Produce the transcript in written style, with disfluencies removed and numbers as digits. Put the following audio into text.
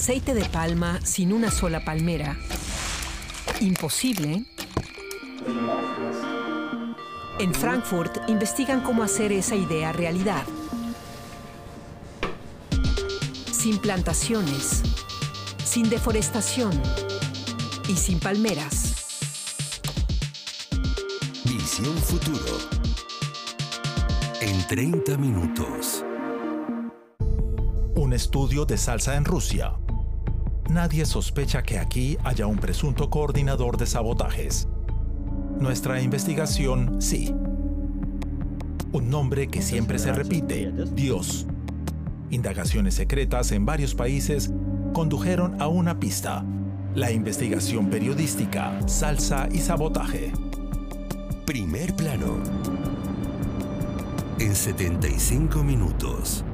aceite de palma sin una sola palmera. Imposible. En Frankfurt investigan cómo hacer esa idea realidad. Sin plantaciones, sin deforestación y sin palmeras. Visión Futuro. En 30 minutos. Un estudio de salsa en Rusia. Nadie sospecha que aquí haya un presunto coordinador de sabotajes. Nuestra investigación, sí. Un nombre que siempre se repite, Dios. Indagaciones secretas en varios países condujeron a una pista. La investigación periodística, salsa y sabotaje. Primer plano. En 75 minutos.